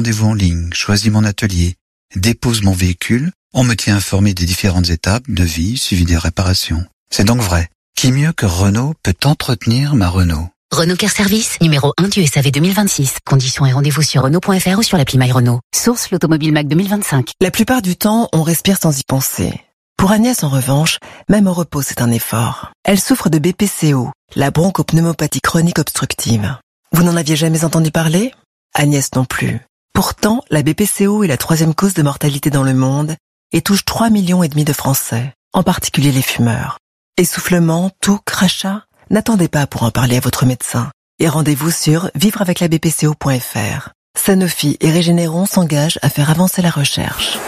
rendez-vous en ligne, choisis mon atelier, dépose mon véhicule, on me tient informé des différentes étapes, devis, suivi des réparations. C'est donc vrai. Qui mieux que Renault peut entretenir ma Renault? Renault Care Service, numéro 1 du SAV 2026. Conditions et rendez-vous sur Renault.fr ou sur l'appli My Renault. Source l'Automobile Mac 2025. La plupart du temps, on respire sans y penser. Pour Agnès, en revanche, même au repos, c'est un effort. Elle souffre de BPCO, la bronchopneumopathie chronique obstructive. Vous n'en aviez jamais entendu parler? Agnès non plus. Pourtant, la BPCO est la 3e cause de mortalité dans le monde et touche 3,5 millions de Français, en particulier les fumeurs. Essoufflement, toux, crachat? N'attendez pas pour en parler à votre médecin. Et rendez-vous sur vivreaveclabpco.fr. Sanofi et Régénéron s'engagent à faire avancer la recherche.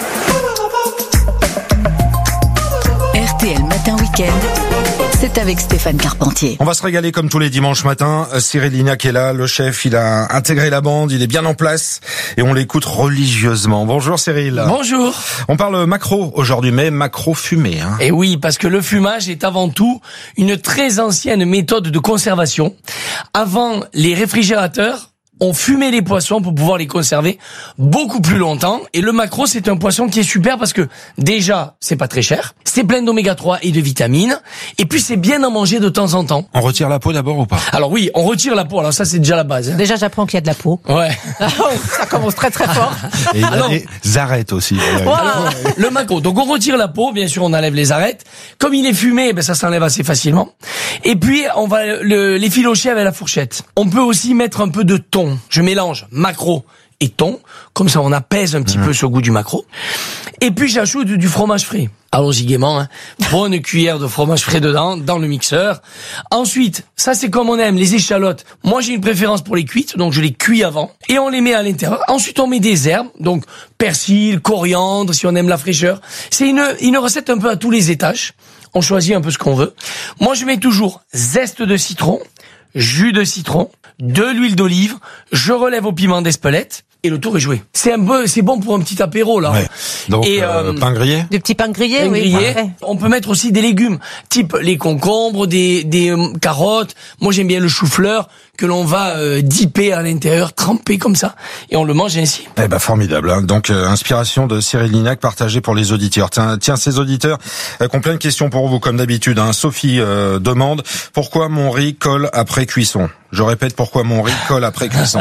RTL Matin Week-end, c'est avec Stéphane Carpentier. On va se régaler comme tous les dimanches matins. Cyril Lignac est là, le chef, il a intégré la bande, il est bien en place et on l'écoute religieusement. Bonjour Cyril. Bonjour. On parle macro aujourd'hui, mais macro fumée. Et oui, parce que le fumage est avant tout une très ancienne méthode de conservation. Avant, les réfrigérateurs, on fumait les poissons pour pouvoir les conserver beaucoup plus longtemps. Et le maquereau, c'est un poisson qui est super parce que déjà, c'est pas très cher. C'est plein d'oméga 3 et de vitamines. Et puis, c'est bien à manger de temps en temps. On retire la peau d'abord ou pas? Alors oui, on retire la peau. Alors ça, c'est déjà la base. Déjà, j'apprends qu'il y a de la peau. Ouais. Ça commence très très fort. Et il y a des arêtes aussi. Alors, le maquereau. Donc, on retire la peau. Bien sûr, on enlève les arêtes. Comme il est fumé, ça s'enlève assez facilement. Et puis, on va l'effilocher avec la fourchette. On peut aussi mettre un peu de thon. Je mélange maquereau et thon, comme ça on apaise un petit peu ce goût du maquereau. Et puis j'ajoute du fromage frais. Allons-y gaiement, bonne cuillère de fromage frais dedans, dans le mixeur. Ensuite, ça c'est comme on aime, les échalotes. Moi j'ai une préférence pour les cuites, donc je les cuis avant. Et on les met à l'intérieur. Ensuite on met des herbes, donc persil, coriandre, si on aime la fraîcheur. C'est une recette un peu à tous les étages. On choisit un peu ce qu'on veut. Moi je mets toujours zeste de citron, jus de citron, de l'huile d'olive, je relève au piment d'Espelette et le tour est joué. C'est bon pour un petit apéro là. Ouais. Donc pain grillé. Des petits pains grillés, pain oui. grillé. Parfait. On peut mettre aussi des légumes, type les concombres, des carottes. Moi j'aime bien le chou-fleur que l'on va dipper à l'intérieur, tremper comme ça et on le mange ainsi. Eh ben formidable. Donc inspiration de Cyril Lignac partagée pour les auditeurs. Tiens ces auditeurs ont plein de questions pour vous comme d'habitude. Sophie demande pourquoi mon riz colle après cuisson. Je répète, pourquoi mon riz colle après cuisson.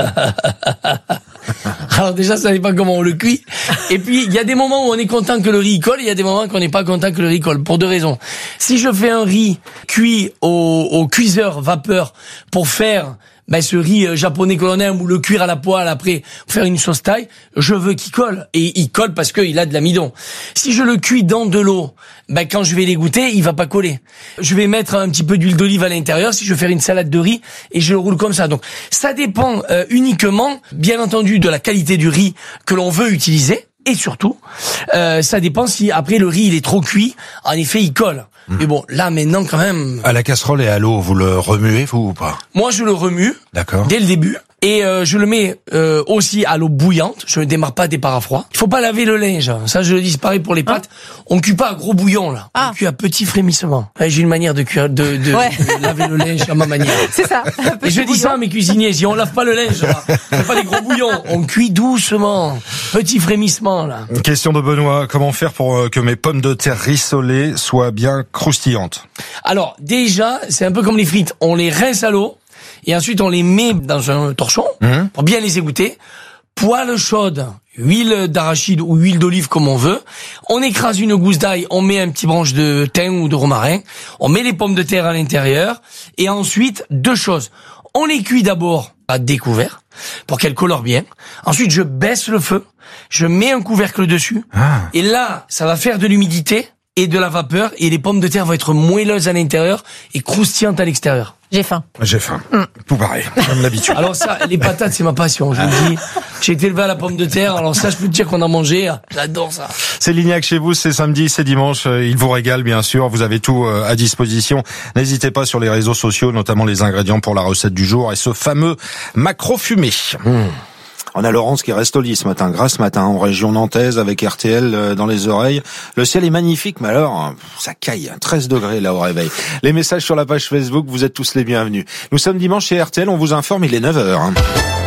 Alors déjà, ça dépend comment on le cuit. Et puis, il y a des moments où on est content que le riz colle, et il y a des moments qu'on n'est pas content que le riz colle, pour deux raisons. Si je fais un riz cuit au cuiseur vapeur pour faire ce riz japonais que l'on aime, ou le cuire à la poêle après pour faire une sauce thaï, je veux qu'il colle. Et il colle parce qu'il a de l'amidon. Si je le cuis dans de l'eau, quand je vais l'égoutter, il va pas coller. Je vais mettre un petit peu d'huile d'olive à l'intérieur si je veux faire une salade de riz et je le roule comme ça. Donc ça dépend uniquement, bien entendu, de la qualité du riz que l'on veut utiliser. Et surtout, ça dépend si après le riz il est trop cuit, en effet il colle. Mais bon, là maintenant quand même... À la casserole et à l'eau, vous le remuez vous ou pas? Moi je le remue. D'accord. Dès le début. Et je le mets aussi à l'eau bouillante. Je ne démarre pas des à froid. Il faut pas laver le linge. Ça je le dis, c'est pareil pour les pâtes. On cuit pas à gros bouillon là. On cuit à petit frémissement. Ouais, j'ai une manière de cuire, de laver le linge à ma manière. C'est ça. Et je dis ça à mes cuisiniers. Je dis on lave pas le linge. Là. On fait pas des gros bouillons. On cuit doucement. Petit frémissement là. Une question de Benoît. Comment faire pour que mes pommes de terre rissolées soient bien croustillantes? Alors déjà, c'est un peu comme les frites. On les rince à l'eau. Et ensuite, on les met dans un torchon pour bien les égoutter. Poêle chaude, huile d'arachide ou huile d'olive comme on veut. On écrase une gousse d'ail, on met un petit branche de thym ou de romarin. On met les pommes de terre à l'intérieur. Et ensuite, deux choses. On les cuit d'abord à découvert pour qu'elles colorent bien. Ensuite, je baisse le feu. Je mets un couvercle dessus. Et là, ça va faire de l'humidité et de la vapeur. Et les pommes de terre vont être moelleuses à l'intérieur et croustillantes à l'extérieur. J'ai faim. J'ai faim. Tout pareil, comme d'habitude. Alors ça, les patates, c'est ma passion, je vous le dis. J'ai été élevé à la pomme de terre, alors ça, je peux te dire qu'on a mangé. J'adore ça. C'est Lignac chez vous, c'est samedi, c'est dimanche. Il vous régale, bien sûr. Vous avez tout à disposition. N'hésitez pas sur les réseaux sociaux, notamment les ingrédients pour la recette du jour et ce fameux maquereau fumé. On a Laurence qui reste au lit ce matin, grâce matin, en région nantaise, avec RTL dans les oreilles. Le ciel est magnifique, mais alors, ça caille, 13 degrés là au réveil. Les messages sur la page Facebook, vous êtes tous les bienvenus. Nous sommes dimanche chez RTL, on vous informe, il est 9h.